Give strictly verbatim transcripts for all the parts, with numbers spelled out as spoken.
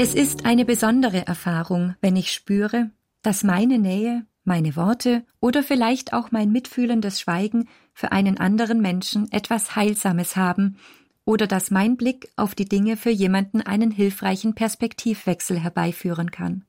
Es ist eine besondere Erfahrung, wenn ich spüre, dass meine Nähe, meine Worte oder vielleicht auch mein mitfühlendes Schweigen für einen anderen Menschen etwas Heilsames haben oder dass mein Blick auf die Dinge für jemanden einen hilfreichen Perspektivwechsel herbeiführen kann.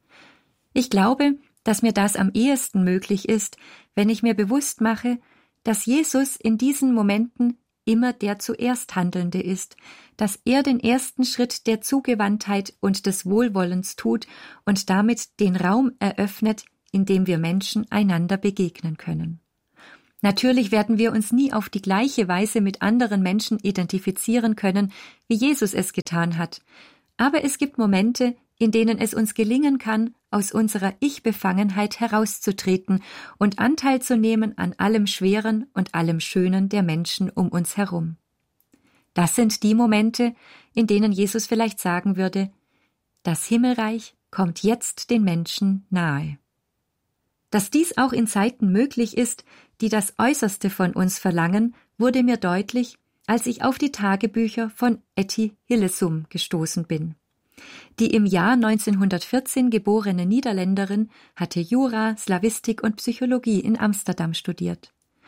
Ich glaube, dass mir das am ehesten möglich ist, wenn ich mir bewusst mache, dass Jesus in diesen Momenten immer der zuerst Handelnde ist, dass er den ersten Schritt der Zugewandtheit und des Wohlwollens tut und damit den Raum eröffnet, in dem wir Menschen einander begegnen können. Natürlich werden wir uns nie auf die gleiche Weise mit anderen Menschen identifizieren können, wie Jesus es getan hat. Aber es gibt Momente, in denen es uns gelingen kann, aus unserer Ich-Befangenheit herauszutreten und Anteil zu nehmen an allem Schweren und allem Schönen der Menschen um uns herum. Das sind die Momente, in denen Jesus vielleicht sagen würde: Das Himmelreich kommt jetzt den Menschen nahe. Dass dies auch in Zeiten möglich ist, die das Äußerste von uns verlangen, wurde mir deutlich, als ich auf die Tagebücher von Etty Hillesum gestoßen bin. Die im Jahr neunzehnhundertvierzehn geborene Niederländerin hatte Jura, Slawistik und Psychologie in Amsterdam studiert.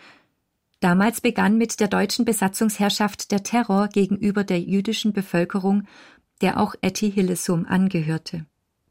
Damals begann mit der deutschen Besatzungsherrschaft der Terror gegenüber der jüdischen Bevölkerung, der auch Etty Hillesum angehörte.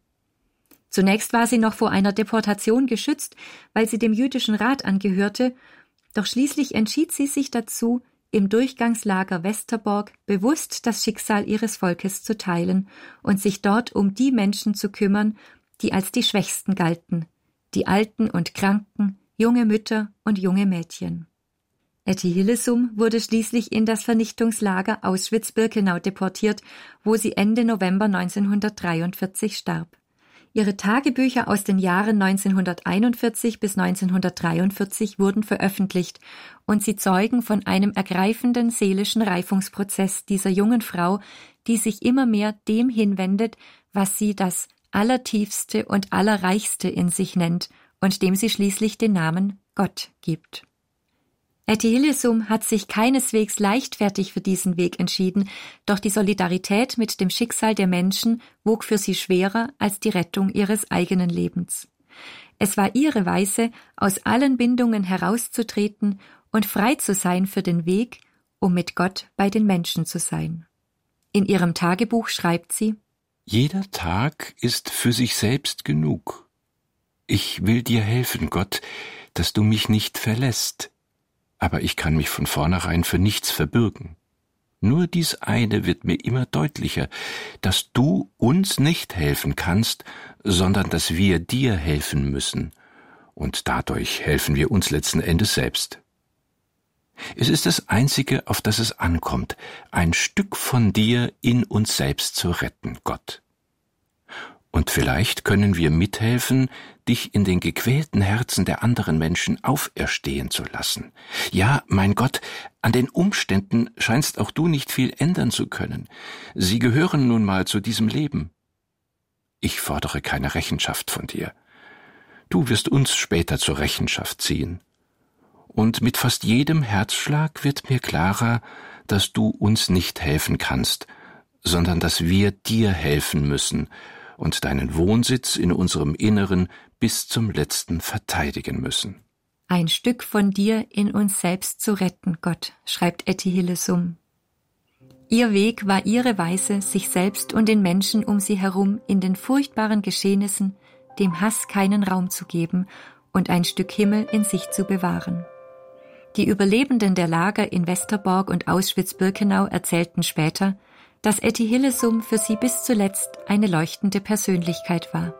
Zunächst war sie noch vor einer Deportation geschützt, weil sie dem jüdischen Rat angehörte, doch schließlich entschied sie sich dazu, im Durchgangslager Westerbork bewusst das Schicksal ihres Volkes zu teilen und sich dort um die Menschen zu kümmern, die als die Schwächsten galten, die Alten und Kranken, junge Mütter und junge Mädchen. Etty Hillesum wurde schließlich in das Vernichtungslager Auschwitz-Birkenau deportiert, wo sie Ende November neunzehnhundertdreiundvierzig starb. Ihre Tagebücher aus den Jahren neunzehnhunderteinundvierzig bis neunzehnhundertdreiundvierzig wurden veröffentlicht und sie zeugen von einem ergreifenden seelischen Reifungsprozess dieser jungen Frau, die sich immer mehr dem hinwendet, was sie das Allertiefste und Allerreichste in sich nennt und dem sie schließlich den Namen Gott gibt. Etty Hillesum hat sich keineswegs leichtfertig für diesen Weg entschieden, doch die Solidarität mit dem Schicksal der Menschen wog für sie schwerer als die Rettung ihres eigenen Lebens. Es war ihre Weise, aus allen Bindungen herauszutreten und frei zu sein für den Weg, um mit Gott bei den Menschen zu sein. In ihrem Tagebuch schreibt sie: Jeder Tag ist für sich selbst genug. Ich will dir helfen, Gott, dass du mich nicht verlässt. Aber ich kann mich von vornherein für nichts verbürgen. Nur dies eine wird mir immer deutlicher, dass du uns nicht helfen kannst, sondern dass wir dir helfen müssen. Und dadurch helfen wir uns letzten Endes selbst. Es ist das Einzige, auf das es ankommt, ein Stück von dir in uns selbst zu retten, Gott. Und vielleicht können wir mithelfen, dich in den gequälten Herzen der anderen Menschen auferstehen zu lassen. Ja, mein Gott, an den Umständen scheinst auch du nicht viel ändern zu können. Sie gehören nun mal zu diesem Leben. Ich fordere keine Rechenschaft von dir. Du wirst uns später zur Rechenschaft ziehen. Und mit fast jedem Herzschlag wird mir klarer, dass du uns nicht helfen kannst, sondern dass wir dir helfen müssen und deinen Wohnsitz in unserem Inneren bis zum Letzten verteidigen müssen. Ein Stück von dir in uns selbst zu retten, Gott, schreibt Etty Hillesum. Ihr Weg war ihre Weise, sich selbst und den Menschen um sie herum in den furchtbaren Geschehnissen, dem Hass keinen Raum zu geben und ein Stück Himmel in sich zu bewahren. Die Überlebenden der Lager in Westerbork und Auschwitz-Birkenau erzählten später, dass Etty Hillesum für sie bis zuletzt eine leuchtende Persönlichkeit war.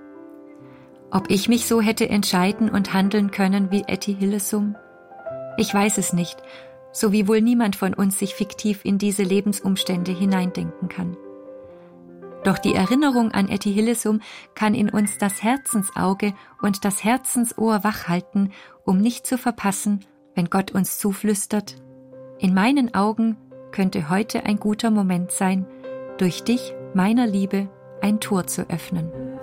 Ob ich mich so hätte entscheiden und handeln können wie Etty Hillesum? Ich weiß es nicht, so wie wohl niemand von uns sich fiktiv in diese Lebensumstände hineindenken kann. Doch die Erinnerung an Etty Hillesum kann in uns das Herzensauge und das Herzensohr wachhalten, um nicht zu verpassen, wenn Gott uns zuflüstert: In meinen Augen könnte heute ein guter Moment sein, durch dich, meiner Liebe, ein Tor zu öffnen.